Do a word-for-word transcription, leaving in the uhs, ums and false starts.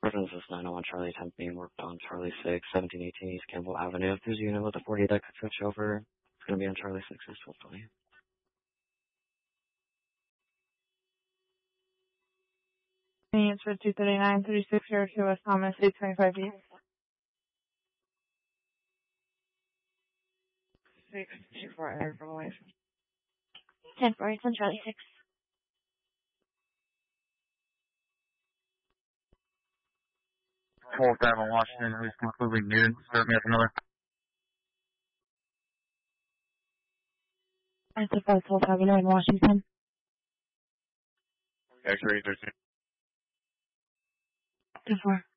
Residence is nine oh one Charlie tenth being worked on Charlie six, seventeen eighteen East Campbell Avenue. If there's a unit with a forty that could switch over, it's going to be on Charlie six, twelve twenty. Units for two thirty-nine, thirty-six zero two West Thomas, eight twenty-five East. six two four Air for life. ten four, it's on Charlie six. twelve Avenue, Washington, who's completely new. Start me up another. That's about twelve Avenue in Washington. X-ray thirteen. ten four.